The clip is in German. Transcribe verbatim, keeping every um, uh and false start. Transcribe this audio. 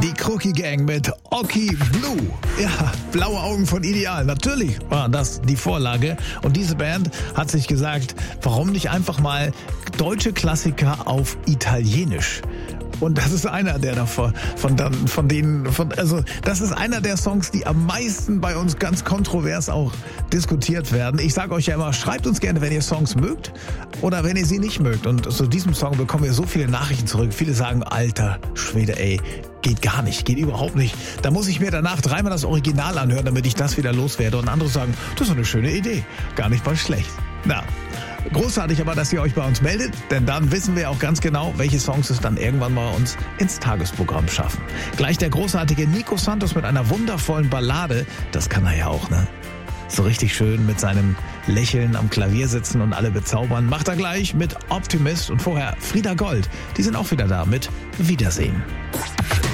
Die Crookie Gang mit Oki Blue. Ja, blaue Augen von Ideal. Natürlich war das die Vorlage. Und diese Band hat sich gesagt, warum nicht einfach mal deutsche Klassiker auf Italienisch? Und das ist einer der davon, von, von denen, von, also das ist einer der Songs, die am meisten bei uns ganz kontrovers auch diskutiert werden. Ich sage euch ja immer, schreibt uns gerne, wenn ihr Songs mögt oder wenn ihr sie nicht mögt. Und zu diesem Song bekommen wir so viele Nachrichten zurück. Viele sagen, alter Schwede, ey, geht gar nicht, geht überhaupt nicht. Da muss ich mir danach dreimal das Original anhören, damit ich das wieder loswerde. Und andere sagen, das ist eine schöne Idee, gar nicht mal schlecht. Na, großartig aber, dass ihr euch bei uns meldet, denn dann wissen wir auch ganz genau, welche Songs es dann irgendwann mal uns ins Tagesprogramm schaffen. Gleich der großartige Nico Santos mit einer wundervollen Ballade, das kann er ja auch, ne? So richtig schön mit seinem Lächeln am Klavier sitzen und alle bezaubern. Macht er gleich mit Optimist und vorher Frieda Gold. Die sind auch wieder da mit Wiedersehen.